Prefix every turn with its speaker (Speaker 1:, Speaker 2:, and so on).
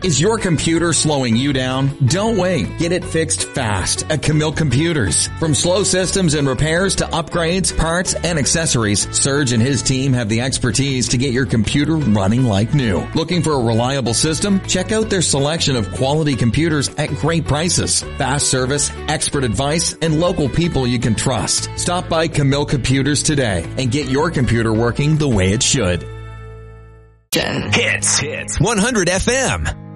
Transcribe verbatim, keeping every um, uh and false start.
Speaker 1: Is your computer slowing you down? Don't wait. Get it fixed fast at Camille Computers. From slow systems and repairs to upgrades, parts, and accessories, Serge and his team have the expertise to get your computer running like new. Looking for a reliable system? Check out their selection of quality computers at great prices. Fast service, expert advice, and local people you can trust. Stop by Camille Computers today and get your computer working the way it should.
Speaker 2: Hits. Hits. one hundred F M.